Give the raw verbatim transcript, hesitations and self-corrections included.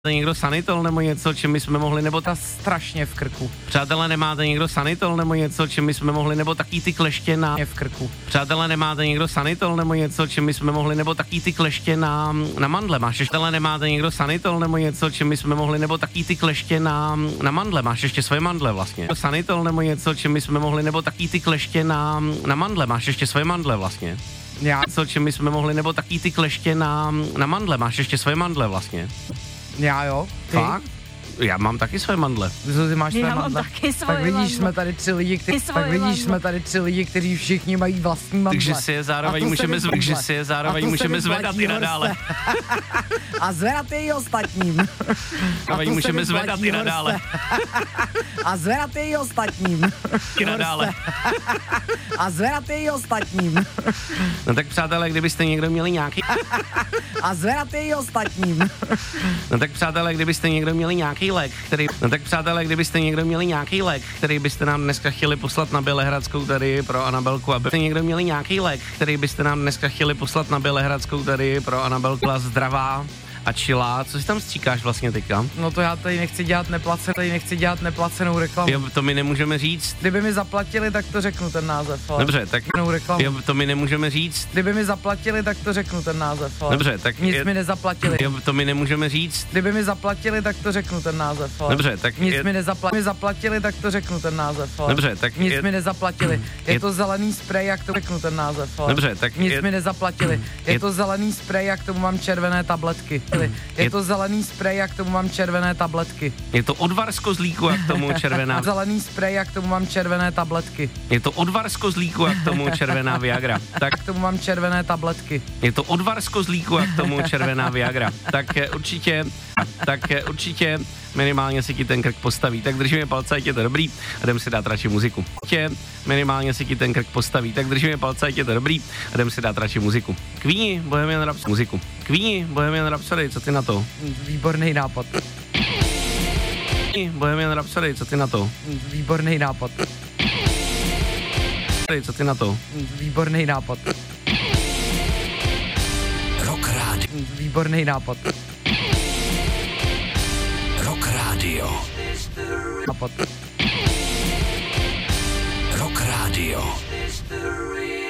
Někdo sanitol nebo něco, čím jsme mohli, nebo ta strašně v krku. Přátelé, nemáte někdo sanitol nebo něco, čím jsme mohli, nebo taký ty kleště na Je v krku. Přátelé, nemáte někdo sanitol nebo něco, čím jsme mohli, nebo taký ty kleště na, na mandle. Máš ještě, Přátelé, nemáte někdo sanitol nebo něco, čím jsme mohli, nebo taký ty kleště na, na mandle. Máš ještě svoje mandle vlastně. Sanitol nebo něco, čím jsme mohli, nebo taký ty kleště na, na mandle. Máš ještě svoje mandle vlastně. Já, Co, čím jsme mohli, nebo taký ty kleště na, na mandle. Máš ještě svoje mandle vlastně. já jo. Ty? Fakt? Já mám taky svoje mandle. Zuzi, máš své Já mám mandle? taky svoje Tak vidíš, mandle. jsme tady tři lidi, kteří, Ty svoje tak vidíš, mandle. jsme tady tři lidi, kteří všichni mají vlastní mandle. Takže si je A zároveň to se můžeme, zv- takže vyplatí. si je A zároveň to se můžeme vyplatí, zvedat i nadále. Horste. A zvedat i ostatním. Zároveň to se můžeme vyplatí, zvedat i nadále. Horste. A zvedat i ostatním. I nadále. Horste. A zvedat i ostatním. No tak přátelé, kdybyste někdo měli nějaký... A zvedat i ostatním. No tak přátelé, kdybyste někdo měli nějaký lék, který... No tak přátelé, kdybyste někdo měli nějaký lék, který byste nám dneska chtěli poslat na Bělehradskou tady pro Anabelku, aby někdo měli nějaký lék, který byste nám dneska chtěli poslat na Bělehradskou tady pro Anabelku, byla zdravá a čilá. Co si tam stříkáš vlastně teďka? No to já tady nechci dělat neplacenou, tady nechci dělat neplacenou reklamu. Jo, to my nemůžeme říct. Kdyby mi zaplatili, tak to řeknu ten název. Ale Dobře, tak... reklamu. Jo, to my nemůžeme říct. Kdyby mi zaplatili, tak to řeknu ten název. Ale Dobře, tak... nic je... mi nezaplatili. Jo, to my nemůžeme říct. Kdyby mi zaplatili, tak to řeknu ten název. Ale Dobře, tak... nic je... mi nezaplatili. Mi zaplatili, tak to řeknu ten název. Ale Dobře, tak... nic je... mi nezaplatili. Je, je- to zelený sprej, jak to řeknu ten název. Ale Dobře, tak... nic je... mi nezaplatili. Je, je- to zelený sprej, jak tomu mám červené tabletky. Je, Je- to zelený sprej, jak tomu mám červené tabletky. Je to odvar z kozlíku a k tomu červená... Zelený sprej, jak tomu mám červené tabletky. Je to odvar z kozlíku a k tomu červená Viagra. Tak K tomu mám červené tabletky. je to odvar z kozlíku a k tomu červená Viagra. Tak eh, určitě, tak eh, určitě minimálně si ti ten krk postaví. Tak držíme palce, ať je to dobrý a jdem si dát radši muziku. Tě, minimálně si ti ten krk postaví. Tak držíme palce, ať je to dobrý a jdem si dát radši muziku. Queeni, Bohemian Rhapsody, muziku. Queeni, Bohemian Rhapsody, co ty na to? Výborný nápad. Queeni, Bohemian Rhapsody, co ty na to? Výborný nápad. Co ty na to? Výborný nápad. Rock Radio. Výborný nápad. Rock Radio. Nápad. Rock Radio.